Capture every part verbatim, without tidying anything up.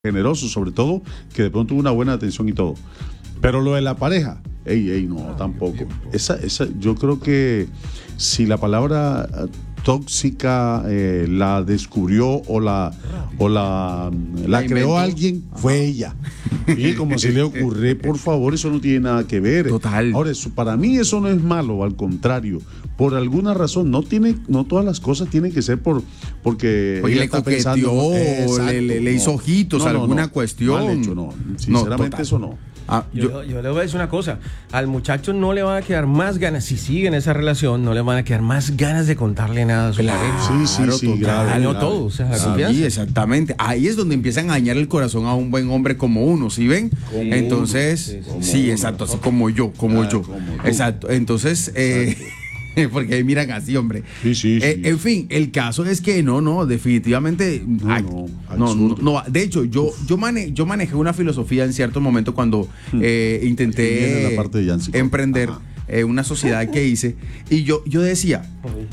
generoso, sobre todo, que de pronto hubo una buena atención y todo. Pero lo de la pareja, ey, ey, no, tampoco. Esa, esa, yo creo que si la palabra tóxica eh, la descubrió o la o la, la, la creó alguien, fue ella. Y como se le ocurre, por favor, eso no tiene nada que ver. Total. Ahora, eso, para mí eso no es malo, al contrario. Por alguna razón, no tiene, no todas las cosas tienen que ser por porque Oye, ella le está coqueteó, pensando, exacto, le, le, le hizo ojitos, no, no, alguna no, cuestión. Mal hecho, no. Sinceramente, no, eso no. Ah, yo, yo, yo le voy a decir una cosa, al muchacho no le van a quedar más ganas, si siguen esa relación, no le van a quedar más ganas de contarle nada a su Claro, pareja. Sí, sí, sí, total. grave, Dañó grave. todo, o sea, la sí, confianza. exactamente. Ahí es donde empiezan a dañar el corazón a un buen hombre como uno, ¿sí ven? Como Entonces, uno, sí, como sí, uno. exacto, así como yo, como Ah, yo. como tú. Exacto. Entonces, eh, porque ahí miran así, hombre. Sí, sí, Eh, sí. En fin, el caso es que no, no, definitivamente. No, ay, no, no, absurdo. no, no. De hecho, yo, yo, mane, yo manejé una filosofía en cierto momento cuando eh, Aquí intenté viene la parte de Yancy. emprender Ajá. eh, una sociedad que hice. Y yo, yo decía,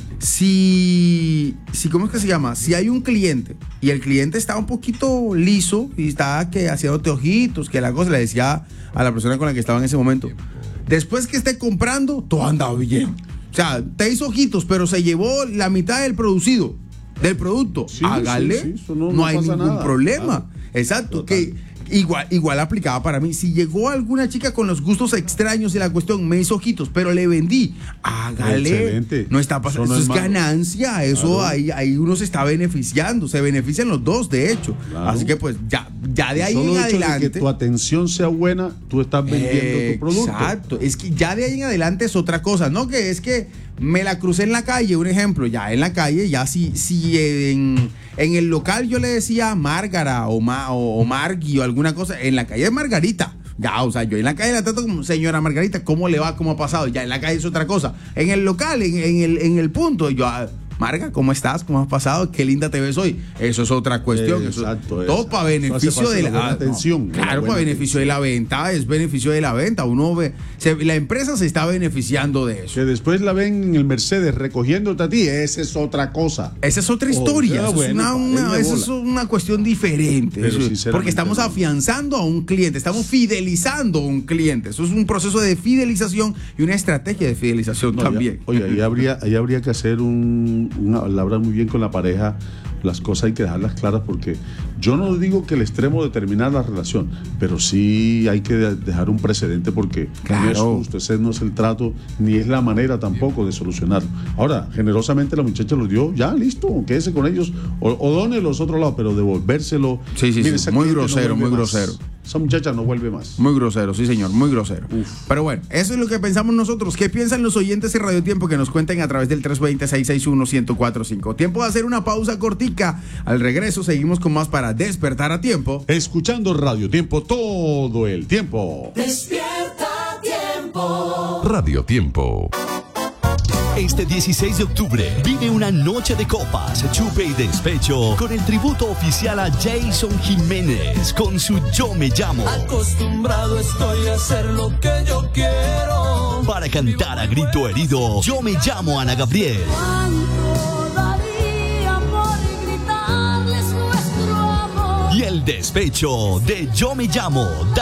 si, si, ¿cómo es que se llama? Si hay un cliente y el cliente está un poquito liso y está que haciéndote ojitos, que la cosa, le decía a la persona con la que estaba en ese momento, después que esté comprando, todo anda bien. O sea, te hizo ojitos, pero se llevó la mitad del producido, del producto. Sí, Hágale, sí, sí, eso no- no, no hay pasa ningún nada. problema. Claro. Exacto, Total. que igual, igual aplicaba para mí. Si llegó alguna chica con los gustos extraños y la cuestión me hizo ojitos, pero le vendí, hágale. Excelente. No está pasando, Eso no eso, es es malo. ganancia, eso Claro. ahí, ahí uno se está beneficiando, se benefician los dos, de hecho. Claro. Así que pues ya, ya de ahí Solo en el hecho adelante. de que tu atención sea buena, tú estás vendiendo tu producto. Exacto, es que ya de ahí en adelante es otra cosa, no que es que me la crucé en la calle, un ejemplo, ya en la calle, ya si, si en, en el local yo le decía Márgara o, Ma, o, o Margui o alguna cosa, en la calle es Margarita. Ya, o sea, yo en la calle la trato como señora Margarita, ¿cómo le va? ¿Cómo ha pasado? Ya en la calle es otra cosa. En el local, en, en el, en el punto, yo, ah, Marga, ¿cómo estás? ¿Cómo has pasado? Qué linda te ves hoy. Eso es otra cuestión. Eh, eso- exacto, todo exacto. para Eso beneficio hace parte de de la, la buena ah, no, atención, de la claro, buena para beneficio de la venta, es beneficio de la venta. Uno ve, se- la empresa se está beneficiando de eso. Que después la ven en el Mercedes recogiéndote a ti, esa es otra cosa. Esa es otra Oh, historia, ya, eso, bueno, es, una, pa, una- denle eso es bola. una cuestión diferente. Pero Eso- sinceramente porque estamos no. afianzando a un cliente, estamos fidelizando a un cliente. Eso es un proceso de fidelización y una estrategia de fidelización No, también. ya- oye, ahí habría, ahí habría que hacer un, una, hablar muy bien con la pareja. Las cosas hay que dejarlas claras porque yo no digo que el extremo de terminar la relación, pero sí hay que de- dejar un precedente porque no es Claro. justo, ese no es el trato ni es la manera tampoco de solucionarlo. Ahora, generosamente la muchacha lo dio, ya listo, quédese con ellos o, o done los otros lados, pero devolvérselo. Sí, sí, sí, esa muy cliente no grosero, vuelve muy más. grosero. Esa muchacha no vuelve más. Muy grosero, sí señor, muy grosero. Uf. Pero bueno, eso es lo que pensamos nosotros. ¿Qué piensan los oyentes de Radio Tiempo? Que nos cuenten a través del tres dos cero, seis seis uno, uno cero cuatro cinco. Tiempo de hacer una pausa cortica. Al regreso seguimos con más para despertar a tiempo. Escuchando Radio Tiempo todo el tiempo. Despierta tiempo. Radio Tiempo. Este dieciséis de octubre vive una noche de copas, chupe y despecho con el tributo oficial a Jason Jiménez con su Yo Me Llamo. Acostumbrado estoy a hacer lo que yo quiero. Para cantar a grito herido, Yo Me Llamo Ana Gabriel. ¿Cuánto daría por gritarles nuestro amor? Y el despecho de Yo Me Llamo